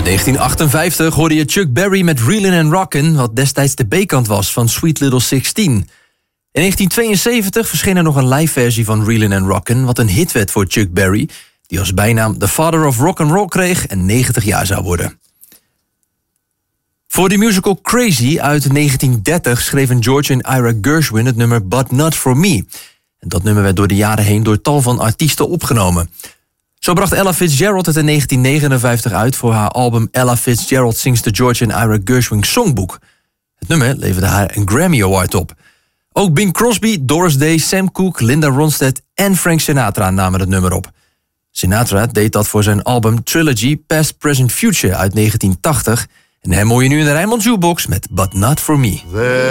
Uit 1958 hoorde je Chuck Berry met Reelin' and Rockin', wat destijds de B-kant was van Sweet Little 16. In 1972 verscheen er nog een live versie van Reelin' and Rockin', wat een hit werd voor Chuck Berry, die als bijnaam The Father of Rock'n'Roll kreeg en 90 jaar zou worden. Voor de musical Crazy uit 1930 schreven George en Ira Gershwin het nummer But Not For Me. En dat nummer werd door de jaren heen door tal van artiesten opgenomen. Zo bracht Ella Fitzgerald het in 1959 uit voor haar album Ella Fitzgerald Sings the George and Ira Gershwin Songbook. Het nummer leverde haar een Grammy Award op. Ook Bing Crosby, Doris Day, Sam Cooke, Linda Ronstadt en Frank Sinatra namen het nummer op. Sinatra deed dat voor zijn album Trilogy Past, Present, Future uit 1980... En hem hoor je nu in de Rijnmond Jukebox met But Not For Me.